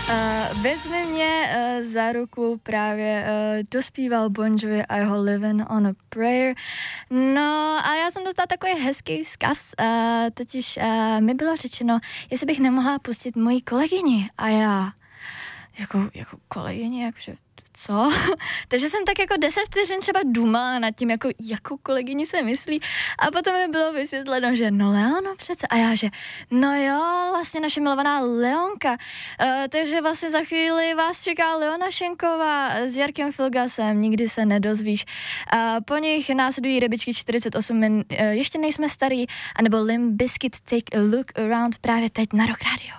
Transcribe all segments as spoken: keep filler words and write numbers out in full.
Uh, vezmi mě uh, za ruku právě uh, dospíval Bon Jovi I Will Livin' on a Prayer. No a já jsem dostala takový hezký vzkaz, uh, totiž uh, mi bylo řečeno, jestli bych nemohla pustit moji kolegyni a já jako, jako kolegyni, jakože co? Takže jsem tak jako deset vteřin třeba dumala nad tím, jako jakou kolegyni se myslí a potom mi bylo vysvětleno, že no Leono přece a já, že no jo, vlastně naše milovaná Leonka, uh, takže vlastně za chvíli vás čeká Leona Šenková s Jarkem Filgasem, nikdy se nedozvíš. Uh, po nich následují Rybičky čtyřicet osm, min, uh, ještě nejsme starý, anebo Limp Bizkit Take a Look Around právě teď na Rock Radio.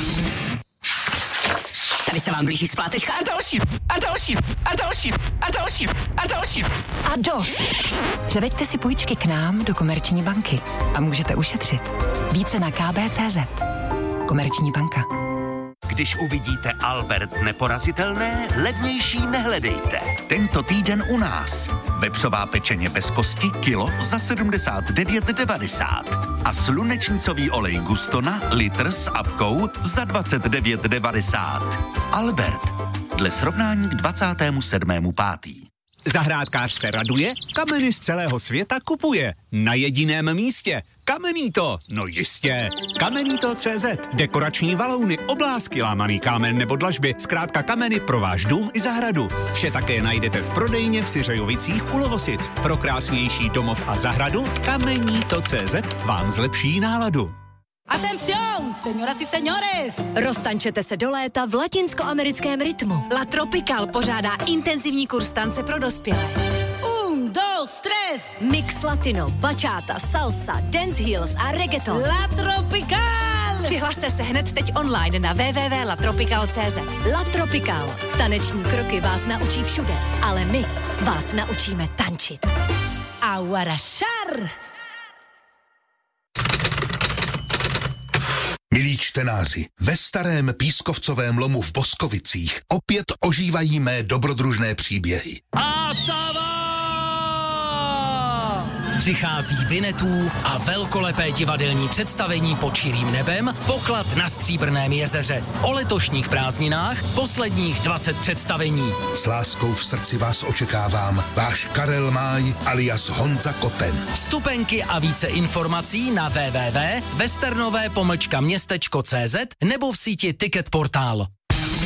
Tady se vám blíží splátečka a další, a další, a další, a další, a další. A dost. Převeďte si půjčky k nám do Komerční banky a můžete ušetřit. Více na k b tečka c z. Komerční banka. Když uvidíte Albert neporazitelné, levnější nehledejte. Tento týden u nás. Vepřová pečeně bez kosti kilo za sedmdesát devět devadesát. A slunečnicový olej Gustona litr s apkou za dvacet devět devadesát. Albert. Dle srovnání k dvacátému sedmému pátý Zahrádkář se raduje, kameny z celého světa kupuje. Na jediném místě. Kamenito, no jistě. Kamenito tečka cé zet. Dekorační valouny, oblásky, lámaný kámen nebo dlažby. Zkrátka kameny pro váš dům i zahradu. Vše také najdete v prodejně v Syřejovicích u Lovosic. Pro krásnější domov a zahradu Kamenito tečka cé zet vám zlepší náladu. Atención, señoras y señores! Roztančete se do léta v latinskoamerickém rytmu. La Tropical pořádá intenzivní kurz tance pro dospělé. Un, dos, tres! Mix latino, bachata, salsa, dance heels a reggaeton. La Tropical! Přihlaste se hned teď online na w w w tečka la tropical tečka cé zet. La Tropical. Taneční kroky vás naučí všude, ale my vás naučíme tančit. Aguarashar! Milí čtenáři, ve starém pískovcovém lomu v Boskovicích opět ožívají mé dobrodružné příběhy. Atava! Přichází Vinetů a velkolepé divadelní představení pod širým nebem, poklad na Stříbrném jezeře. O letošních prázdninách posledních dvacet představení. S láskou v srdci vás očekávám, váš Karel Máj alias Honza Koten. Vstupenky a více informací na w w w tečka westernové pomlčka městečko tečka cé zet nebo v síti Ticket Portál.